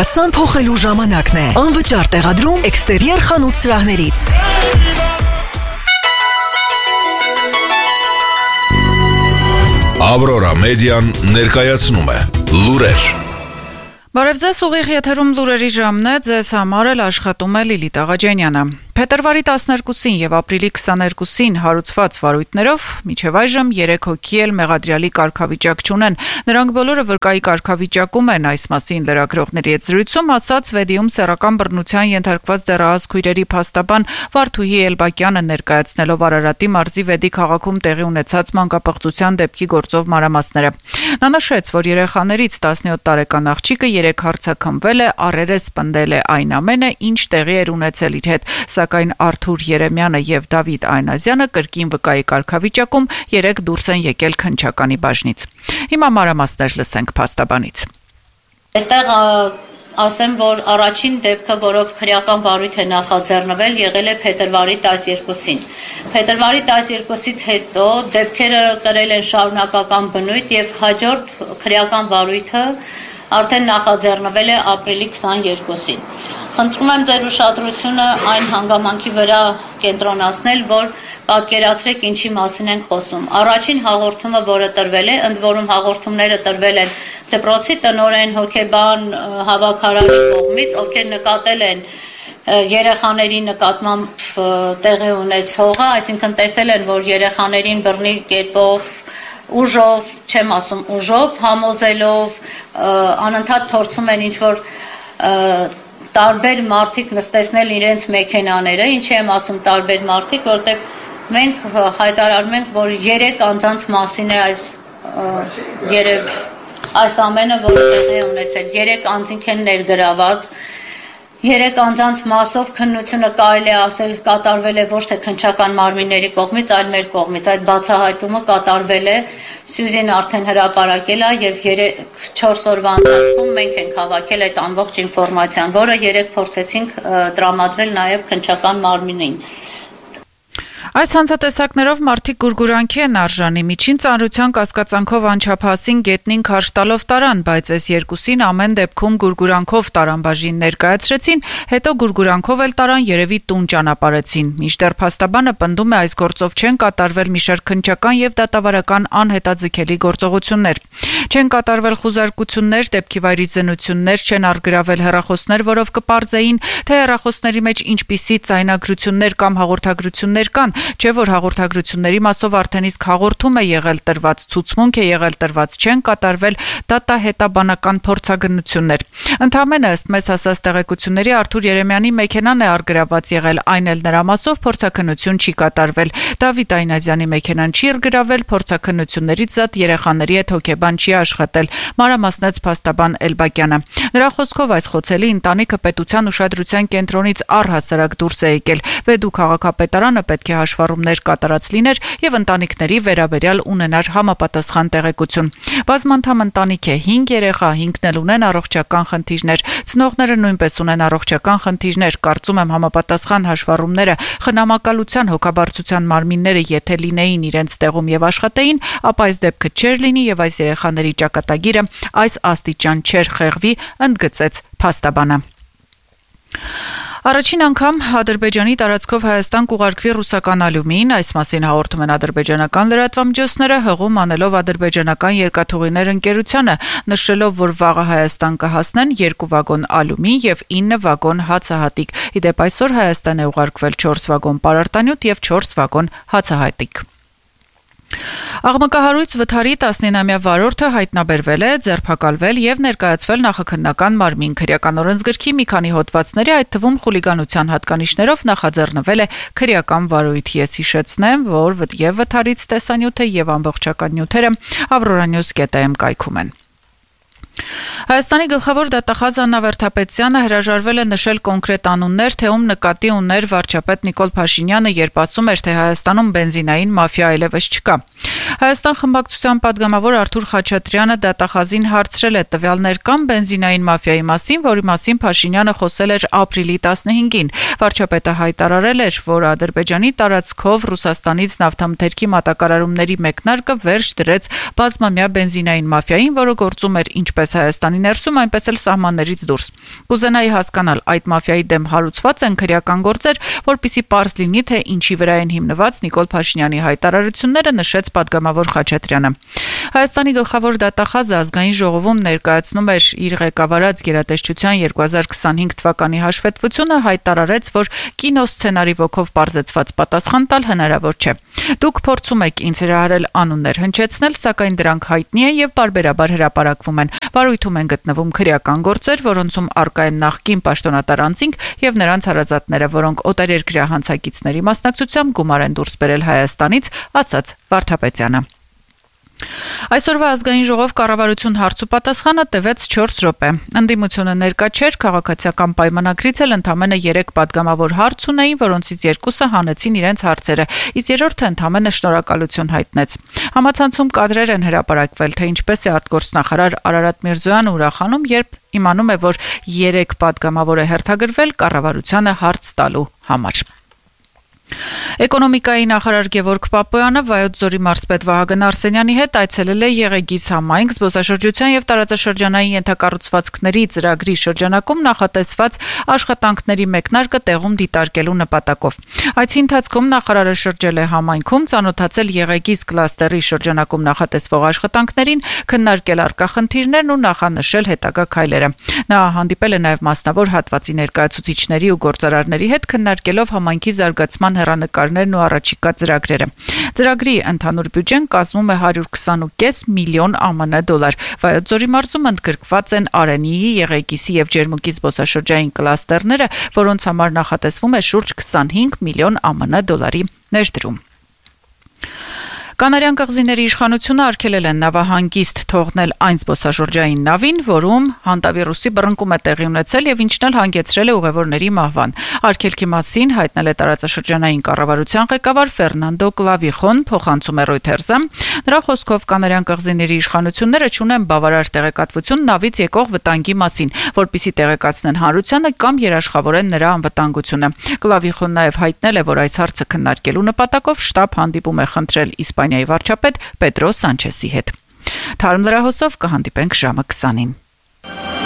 Ատսան փոխելու ժամանակն է։ Անվճար տեղադրում էքստերիեր խանութ սրահներից։ Ավրորա մեդիան ներկայացնում է լուրեր։ Բարև ձեզ, ուղիղ եթերում լուրերի ժամն է, ձեզ համար էլ աշխատում է Լիլիթ Աղաջանյանը։ Փետրվարի 12-ին եւ ապրիլի 22-ին հարուցված վարույթներով մինչեւ այժմ 3 հոգի էլ մեղադրյալի կարգավիճակ չունեն։ Նրանք բոլորը վրկայի կարգավիճակում են, այս մասին լրագրողների հետ զրույցում ասաց Վեդիում սեռական բռնության ենթարկված դեռահաս քույրերի փաստաբան Վարդուհի Էլբակյանը, ներկայացնելով Արարատի մարզի Վեդի քաղաքում տեղի ունեցած մանկապղծության դեպքի գործով մանրամասները։ Նա նշեց, որ երեխաներից 17 տարեկան աղջիկը 3 հարցաքննվել է, առերես պնդել է այն ամենը, ինչ տեղի էր ունեցել իր հետ, սակայն Արթուր Երեմյանը եւ Դավիթ Այնազյանը կրկին վկայի կարգավիճակում 3 դուրս են եկել քննչականի բաժնից։ Հիմա մանրամասներ լսենք փաստաբանից։ Այստեղ ասեմ, որ առաջին դեպքը, որով քրեական վարույթ է նախաձեռնվել, եղել է փետրվարի 12-ին։ Փետրվարի 12-ից հետո դեպքերը կրել են շարունակական բնույթ եւ հաջորդ քրեական վարույթը արդեն նախաձեռնվել է ապրիլի 22-ին։ Խնդրում եմ ձեր ուշադրությունը այն հանգամանքի վրա կենտրոնացնել, որ պատկերացրեք ինչի մասին ենք խոսում։ Առաջին հաղորդումը, որը տրվել է, ընդ որում հաղորդումները տրվել են դպրոցի տնօրեն, հոգեբան, հավաքարարի կողմից, ովքեր նկատել են երեխաների նկատմամբ տեղի ունեցողը, այսինքն տեսել են, որ երեխաներին բռնի կերպով ուժով, չեմ ասում ուժով, համոզելով, անընդհատ փորձում են ինչ-որ տարբեր մարդիկ նստեցնել իրենց մեքենաները, ինչի եմ ասում տարբեր մարդիկ, որտեղ մենք հայտարարում ենք, որ 3 անձանց մասին է այս ամենը, որը տեղի է ունեցել, 3 անձինք են ներգրաված, 3 անձանց մասով քննությունը կարելի է ասել կատարվել է ոչ թե քննչական մարմինների կողմից, այլ մեր կողմից։ Այդ բացահայտումը կատարվել է, Սյուզին արդեն հրապարակել է եւ 3-4 օրվա ընթացքում մենք ենք հավաքել այդ ամբողջ ինֆորմացիան, որը 3 փորձեցինք տրամադրել նաեւ քննչական մարմինին։ Այս հանցատեսակներով մարդիկ գուրգուրանքի են արժանի, միջին ծանրության կասկածանքով անչափահասին գետնին քարշ տալով տարան, բայց այս երկուսին ամեն դեպքում գուրգուրանքով տարան բաժին ներկայացրեցին, հետո գուրգուրանքով էլ տարան երևի տուն ճանապարհեցին։ Մինչդեռ փաստաբանը պնդում է այս գործով չեն կատարվել մի շարք քննչական եւ դատավարական անհետաձգելի գործողություններ։ Չեն կատարվել խուզարկություններ, դեպքի վայրից զննություններ, չեն առգրավել հեռախոսներ, որով կպարզեին, թե հեռախոսների մեջ ինչպիսի ծայնագրություններ կամ հաղորդագրություններ կան, չէ որ հաղորդագրությունների մասով արդեն իսկ հաղորդում է եղել տրված, ցուցմունք է եղել տրված, չեն կատարվել դատահետաբանական փորձագնություններ։ Ընդամենը ըստ մեզ հասած տեղեկությունների Արթուր Երեմյանի մեքենան է առգրաված եղել, այն էլ նրա մասով փորձաքննություն չի կատարվել։ Դավիթ Այնազյանի մեքենան չի առգրավել, փորձաքննություններից զատ երեխաների հետ հոգեբան չի աշխատել, մանրամասնեց փաստաբան Էլբակյանը։ Նրա խոսքով այս խոցելի ընտանիքը պետության ուշադրության կենտրոնից առհասարակ դուրս է եկել։ Վեդու քաղաքապետարանը պետք է հաշվառումներ կատարած լիներ եւ ընտանիքների վերաբերյալ ունենար համապատասխան տեղեկություն։ Բազմանդամ ընտանիք է, 5 երեխա, 5-ն էլ ունեն առողջական խնդիրներ, ծնողները նույնպես ունեն առողջական խնդիրներ, կարծում եմ համապատասխան հաշվառումները, խնամակալության, հոգաբարձության մարմինները եթե լինեին իրենց տեղում եւ աշխատեին, ապա այս դեպքը չէր լինի եւ այս երեխաների ճակատագիրը այս աստիճան չէր խեղվի, ընդգծեց փաստաբանը։ Առաջին անգամ Ադրբեջանի տարածքով Հայաստան կուղարկվի ռուսական ալյումին, այս մասին հաղորդում են ադրբեջանական լրատվամիջոցները, հղում անելով ադրբեջանական երկաթուղիներ ընկերությանը, նշելով, որ վաղը Հայաստան կհասնեն 2 վագոն ալյումին եւ 9 վագոն հացահատիկ։ Իդեպ այսօր Հայաստան է ուղարկվել 4 վագոն պարարտանյութ եւ 4 վագոն հացահատիկ։ Աղմկահարույց վթարի 19-ամյա վարորդը հայտնաբերվել է, ձերբակալվել եւ ներկայացվել նախաքննական մարմին։ Քրեական օրենսգրքի մի քանի հոդվածների, այդ թվում խուլիգանության հատկանիշներով նախաձեռնվել է քրեական վարույթ։ Ես հիշեցնեմ, որ եւ վթարից տեսանյութը եւ ամբողջական նյութերը avroranews.am կայքում են։ Հայաստանի գլխավոր դատախազ Աննա Վերթապետյանը հրաժարվել է նշել կոնկրետ անուններ, թե ում նկատի ուներ վարչապետ Նիկոլ Փաշինյանը, երբ ասում էր, թե Հայաստանում բենզինային մաֆիա այլևս չկա։ Հայաստան խմբակցության պատգամավոր Արթուր Խաչատրյանը դատախազին հարցրել է տվյալներ կան բենզինային մաֆիայի մասին, որի մասին Փաշինյանը խոսել էր ապրիլի 15-ին։ Վարչապետը հայտարարել էր, որ Ադրբեջանի տարածքով Ռուսաստանից նավթամթերքի մատակարարումների մեկնարկը վերջ դրեց բազմամյա բենզինային մաֆիային, որը գործում էր ինչպես ինչպես Հայաստանի ներսում, այնպես էլ սահմաններից դուրս։ Կուզենայի հասկանալ, այդ մաֆիայի դեմ հարուցված են քրեական գործեր, որպիսի պարզ լինի, թե ինչի վրա են հիմնված Նիկոլ Փաշինյանի հայտարարությունները, նշեց պատգամավոր Խաչատրյանը։ Հայաստանի գլխավոր դատախազը ազգային ժողովում ներկայացնում էր իր ղեկավարած գերատեսչության 2025 թվականի հաշվետվությունը, հայտարարեց, որ կինոսցենարի ոգով պարզեցված պատասխան տալ հնարավոր չէ։ Դուք փորձում եք ինձ հրահարել անուններ հնչեցնել, սակայն դրանք հայտնի են եւ բարբերաբար հրապարակվում են։ Բարույթում են գտնվում քրեական գործեր, որոնցում առկա են նախկին պաշտոնատար անձինք եւ նրանց հարազատները, որոնք օտարերկրյա հանցագիծների մասնակցությամբ գումար են դուրս բերել Հայաստանից, ասաց Վարդապետյանը։ Այսօրվա ազգային ժողով կառավարություն հարց ու պատասխանը տևեց 4 րոպե։ Ընդդիմությունը ներկա չէր, քաղաքացիական պայմանագրից էլ ընդամենը 3 պատգամավոր հարց ունեին, որոնցից 2-ը հանեցին իրենց հարցերը, իսկ երրորդը ընդամենը շնորհակալություն հայտնեց։ Համացանցում կադրեր են հրապարակվել, թե ինչպես է արտգործնախարար Արարատ Միրզոյանը ուրախանում, երբ իմանում է, որ 3 պատգամավոր է հերթագրվել կառավարությանը հարց տալու համար։ Էկոնոմիկայի նախարար Գևորգ Պապոյանը Վայոց ձորի մարզպետ Վահագն Արսենյանի հետ այցելել է Եղեգիս համայնք զբոսաշրջության եւ տարածաշրջանային ենթակառուցվածքների ծրագրի շրջանակում նախատեսված աշխատանքների մեկնարկը տեղում դիտարկելու նպատակով։ Այցի ընթացքում նախարարը շրջել է համայնքում, ծանոթացել Եղեգիս կլաստերի շրջանակում նախատեսվող աշխատանքներին, քննարկել առկա խնդիրներն ու նախանշել հետագա քայլերը։ Նա հանդիպել է նաեւ մասնավոր հատվածի ներկայացուցիչների ու գործարարների հետ, քննարկելով համայնքի զարգացման հեռանկարներն ու առաջիկա ծրագրերը։ Ծրագրի ընդհանուր բյուջեն կազմում է 120.5 միլիոն ԱՄՆ դոլար։ Վայոց ձորի մարզում ընդգրկված են Արենիի, Եղեգիսի եւ Ջերմուկի զբոսաշրջային կլաստերները, որոնց համար նախատեսվում է շուրջ 25 միլիոն ԱՄՆ դոլարի ներդրում։ Կանարյան կղզիների իշխանությունը արգելել են նավահանգիստ թողնել այն զբոսաշրջային նավին, որում հանտավիրուսի բռնկում է տեղի ունեցել եւ ինչն էլ հանգեցրել է ուղևորների մահվան։ Արգելքի մասին հայտնել է տարածաշրջանային կառավարության ղեկավար Ֆերնանդո Կլավիխոն, փոխանցում է Reuters-ը։ Նրա խոսքով Կանարյան կղզիների իշխանությունները չունեն բավարար տեղեկատվություն նավից եկող վտանգի մասին, որպիսի տեղեկացնեն հանրությանը կամ երաշխավորեն նրա անվտանգությունը։ Կլավիխոն նաեւ հայտնել է, որ այս հարցը քննարկելու նպատակով շտաբ հանդիպում է խնդրել Իսպանիայի վարչապետ Պետրո Սանչեսի հետ։ Թարմ լրահոսով կհանդիպենք ժամը 20-ին։